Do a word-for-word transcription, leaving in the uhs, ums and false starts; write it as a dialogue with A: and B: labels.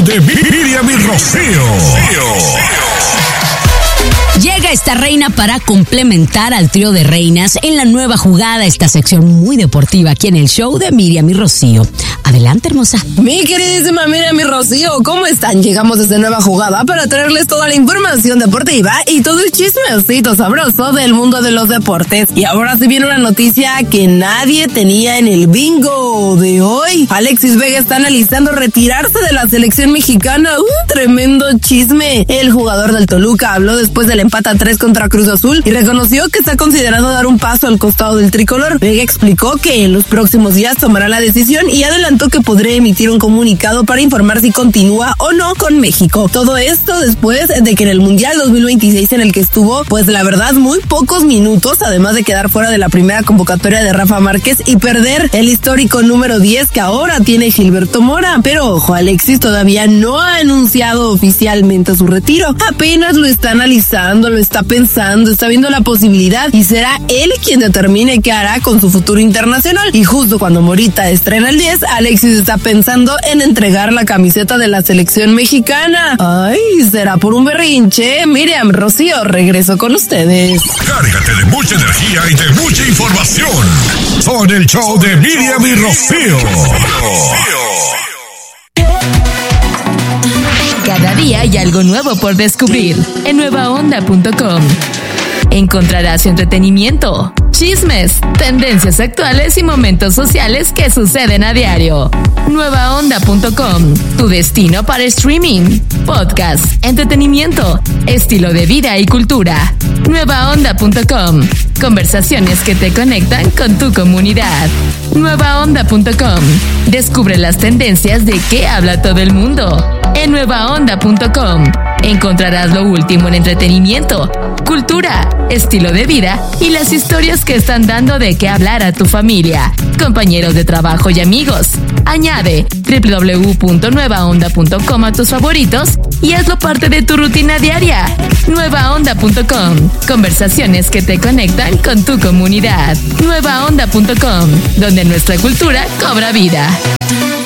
A: de Miriam y Rocío.
B: Llega esta reina para complementar al trío de reinas en la nueva jugada, esta sección muy deportiva aquí en el show de Miriam y Rocío. Adelante, hermosa.
C: Mi queridísima Miriam y Rocío, ¿cómo están? Llegamos desde Nueva Jugada para traerles toda la información deportiva y todo el chismecito sabroso del mundo de los deportes. Y ahora se viene una noticia que nadie tenía en el bingo de hoy. Alexis Vega está analizando retirarse de la selección mexicana. ¡Uh, tremendo chisme! El jugador del Toluca habló después del empate a tres contra Cruz Azul y reconoció que está considerando dar un paso al costado del tricolor. Vega explicó que en los próximos días tomará la decisión y adelantó que podría emitir un comunicado para informar si continúa o no con México. Todo esto después de que en el Mundial dos mil veintiséis, en el que estuvo, pues la verdad, muy pocos minutos, además de quedar fuera de la primera convocatoria de Rafa Márquez y perder el histórico número diez que ahora tiene Gilberto Mora. Pero ojo, Alexis todavía no ha anunciado oficialmente su retiro. Apenas lo está analizando, lo está pensando, está viendo la posibilidad y será él quien determine qué hará con su futuro internacional. Y justo cuando Morita estrena el diez, Alexis está pensando en entregar la camiseta de la selección mexicana. Ay, será por un berrinche. Miriam, Rocío, regreso con ustedes.
A: Cárgate de mucha energía y de mucha información. Son el show de Miriam y Rocío.
D: Cada día hay algo nuevo por descubrir en nueva onda punto com. Encontrarás entretenimiento, chismes, tendencias actuales y momentos sociales que suceden a diario. nueva onda punto com, tu destino para streaming, podcast, entretenimiento, estilo de vida y cultura. nueva onda punto com, conversaciones que te conectan con tu comunidad. nueva onda punto com, descubre las tendencias de qué habla todo el mundo. En nueva onda punto com encontrarás lo último en entretenimiento, cultura, estilo de vida y las historias que están dando de qué hablar a tu familia, compañeros de trabajo y amigos. Añade doble u doble u doble u punto nueva onda punto com a tus favoritos y hazlo parte de tu rutina diaria. nueva onda punto com, conversaciones que te conectan con tu comunidad. nueva onda punto com, donde nuestra cultura cobra vida.